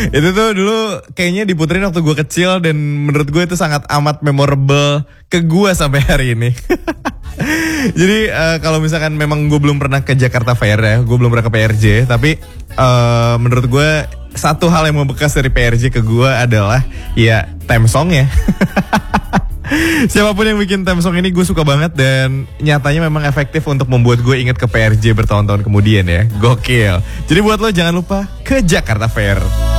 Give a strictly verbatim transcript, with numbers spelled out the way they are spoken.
Itu tuh dulu kayaknya diputerin waktu gue kecil dan menurut gue itu sangat amat memorable ke gue sampai hari ini. Jadi uh, kalau misalkan memang gue belum pernah ke Jakarta Fair ya, gue belum pernah ke P R J, tapi uh, menurut gue satu hal yang membekas dari P R J ke gue adalah ya theme song ya. Siapapun yang bikin theme song ini gue suka banget dan nyatanya memang efektif untuk membuat gue inget ke P R J bertahun-tahun kemudian ya. Gokil. Jadi buat lo jangan lupa ke Jakarta Fair.